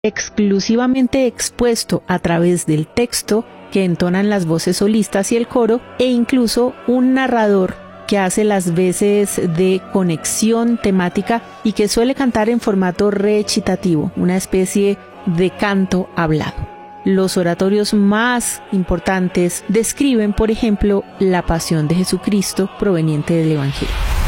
exclusivamente expuesto a través del texto que entonan las voces solistas y el coro, e incluso un narrador que hace las veces de conexión temática y que suele cantar en formato recitativo, una especie de canto hablado. Los oratorios más importantes describen, por ejemplo, la pasión de Jesucristo proveniente del Evangelio.